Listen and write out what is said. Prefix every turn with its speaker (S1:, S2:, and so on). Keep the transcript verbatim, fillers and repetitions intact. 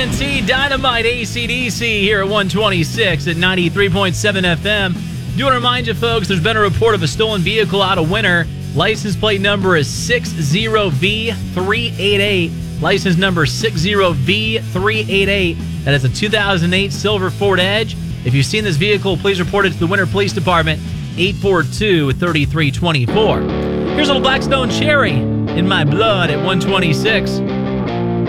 S1: N T Dynamite A C D C here at one twenty-six at ninety-three point seven F M. Do want to remind you, folks, there's been a report of a stolen vehicle out of Winter. License plate number is six zero V three eight eight. License number six zero V three eight eight. That is a two thousand eight silver Ford Edge. If you've seen this vehicle, please report it to the Winter Police Department, eight four two, three three two four. Here's a little Blackstone Cherry in my blood at one twenty-six.